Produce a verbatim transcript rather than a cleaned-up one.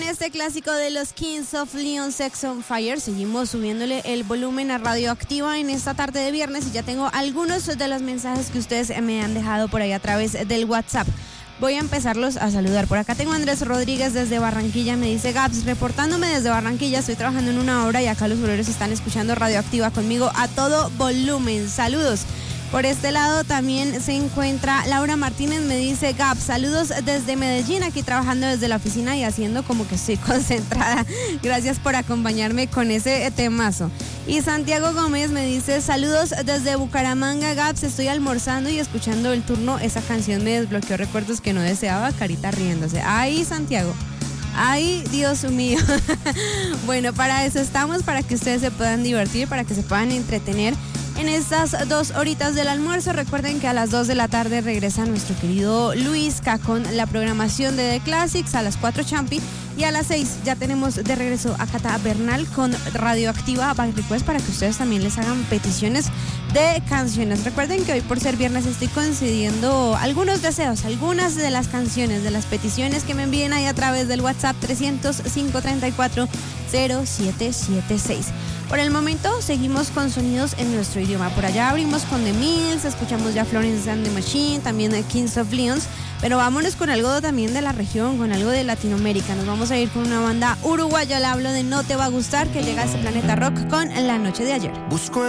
este clásico de los Kings of Leon, Sex on Fire. Seguimos subiéndole el volumen a Radioactiva en esta tarde de viernes y ya tengo algunos de los mensajes que ustedes me han dejado por ahí a través del WhatsApp. Voy a empezarlos a saludar. Por acá tengo a Andrés Rodríguez desde Barranquilla. Me dice: Gaps, reportándome desde Barranquilla. Estoy trabajando en una obra y acá los obreros están escuchando Radioactiva conmigo a todo volumen. Saludos. Por este lado también se encuentra Laura Martínez. Me dice: Gaps, saludos desde Medellín, aquí trabajando desde la oficina y haciendo como que estoy concentrada. Gracias por acompañarme con ese temazo. Y Santiago Gómez me dice: saludos desde Bucaramanga, Gaps, estoy almorzando y escuchando el turno. Esa canción me desbloqueó recuerdos que no deseaba. Carita riéndose. Ay, Santiago. Ay, Dios mío. Bueno, para eso estamos, para que ustedes se puedan divertir, para que se puedan entretener en estas dos horitas del almuerzo. Recuerden que a las dos de la tarde regresa nuestro querido Luisca con la programación de The Classics, a las cuatro Champi, y a las seis ya tenemos de regreso a Cata Bernal con Radioactiva Back Request para que ustedes también les hagan peticiones de canciones. Recuerden que hoy, por ser viernes, estoy concediendo algunos deseos, algunas de las canciones, de las peticiones que me envíen ahí a través del WhatsApp trescientos cinco treinta y cuatro cero siete siete seis. Por el momento seguimos con sonidos en nuestro idioma. Por allá abrimos con The Mills, escuchamos ya Florence and the Machine, también de Kings of Leon, pero vámonos con algo también de la región, con algo de Latinoamérica. Nos vamos a ir con una banda uruguaya. Le hablo de No Te Va a Gustar, que llega a este planeta rock con La Noche de Ayer. Busco